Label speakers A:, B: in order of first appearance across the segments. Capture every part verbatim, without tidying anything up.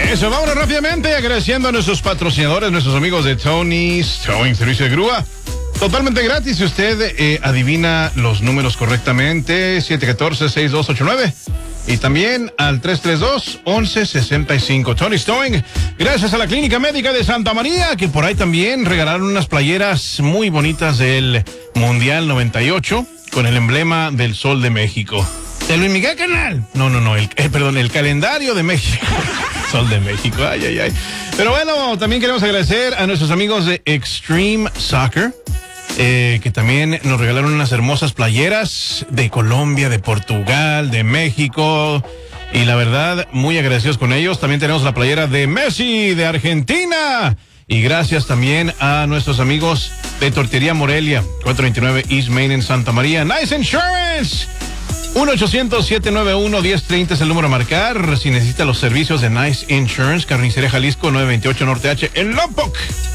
A: Eso, vámonos rápidamente agradeciendo a nuestros patrocinadores, nuestros amigos de Tony's Towing, servicio de grúa. Totalmente gratis si usted eh, adivina los números correctamente. siete uno cuatro, seis dos ocho nueve. Y también al tres tres dos, once sesenta y cinco. Tony's Towing, gracias a la Clínica Médica de Santa María, que por ahí también regalaron unas playeras muy bonitas del Mundial noventa y ocho con el emblema del Sol de México. ¿De Luis Miguel, canal? No, no, no, el, eh, perdón, el calendario de México. Sol de México, ay, ay, ay. Pero bueno, también queremos agradecer a nuestros amigos de Extreme Soccer, eh, que también nos regalaron unas hermosas playeras de Colombia, de Portugal, de México. Y la verdad, muy agradecidos con ellos. También tenemos la playera de Messi, de Argentina. Y gracias también a nuestros amigos de Tortería Morelia, cuatrocientos veintinueve East Main en Santa María. Nice Insurance. uno ochocientos, siete nueve uno, uno cero tres cero es el número a marcar si necesita los servicios de Nice Insurance. Carnicería Jalisco, nueve veintiocho Norte H en Lompoc.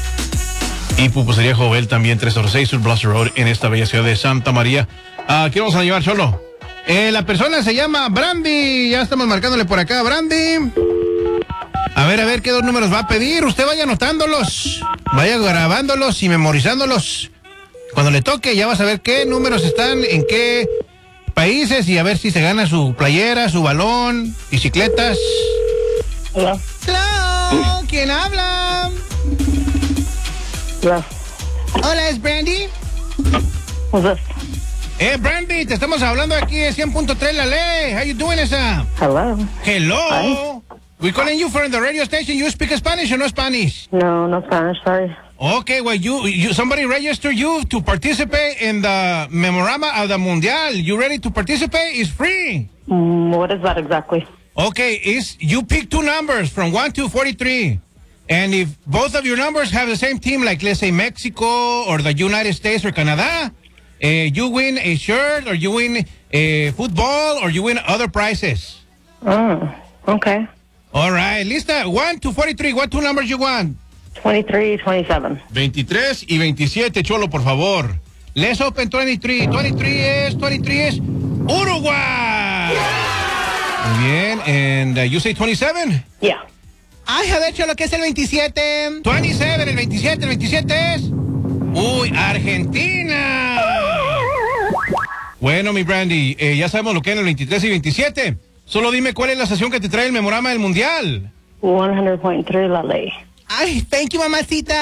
A: Y Pupusería Jovel también, trescientos seis Sur Bluffs Road en esta bella ciudad de Santa María. ¿A quién vamos a llevar, Cholo? Eh, la persona se llama Brandy. Ya estamos marcándole por acá, Brandy. A ver, a ver qué dos números va a pedir. Usted vaya anotándolos, vaya grabándolos y memorizándolos. Cuando le toque ya va a saber qué números están en qué países y a ver si se gana su playera, su balón, bicicletas.
B: Hola.
C: Hello, ¿quién habla?
B: Hola.
C: Hola, ¿es Brandy?
B: What's up?
C: Eh, Brandy, te estamos hablando aquí de cien punto tres La Ley. How you doing, esa?
B: Hello.
C: Hello.
B: Hi.
C: We calling you from the radio station. You speak Spanish or no Spanish?
B: No, no Spanish, sorry.
C: Okay, well, you, you somebody registered you to participate in the Memorama of the Mundial. You ready to participate? It's free.
B: Mm, what is that exactly?
C: Okay, it's you pick two numbers from one to forty-three. And if both of your numbers have the same team, like let's say Mexico or the United States or Canada, uh, you win a shirt or you win a football or you win other prizes.
B: Oh, okay.
C: All right, lista, one to forty-three. What two numbers you want?
B: twenty-three, twenty-seven.
A: veintitrés y veintisiete, Cholo, por favor.
C: Let's open twenty-three. twenty-three es, twenty-three es Uruguay. Muy bien, and uh, you say twenty-seven?
B: Yeah.
C: Ay, de hecho, lo que es el veintisiete. veintisiete, el veintisiete, el veintisiete es... Uy, Argentina. Bueno, mi Brandy, eh, ya sabemos lo que es el veintitrés y veintisiete. Solo dime cuál es la estación que te trae el memorama del Mundial.
B: one hundred point three La Ley.
C: Ay, thank you, mamacita.